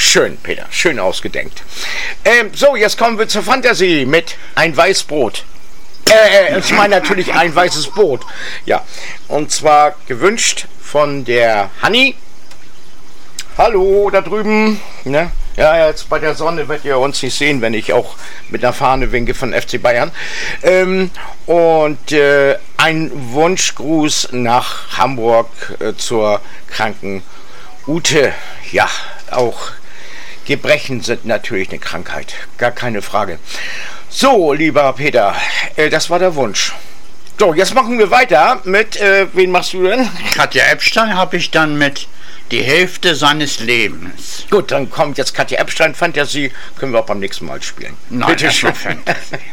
Schön, Peter, schön ausgedenkt. So, jetzt kommen wir zur Fantasie mit ein Weißbrot. Ich meine natürlich ein weißes Brot. Ja, und zwar gewünscht von der Hanni. Hallo, da drüben. Ne? Ja, jetzt bei der Sonne werdet ihr uns nicht sehen, wenn ich auch mit einer Fahne winke von FC Bayern. Ein Wunschgruß nach Hamburg zur kranken Ute. Ja, auch Gebrechen sind natürlich eine Krankheit, gar keine Frage. So, lieber Peter, das war der Wunsch. So, jetzt machen wir weiter mit, wen machst du denn? Katja Epstein habe ich dann mit Die Hälfte seines Lebens. Gut, dann kommt jetzt Katja Epstein Fantasie, können wir auch beim nächsten Mal spielen. Nein, bitte schön. Fantasie.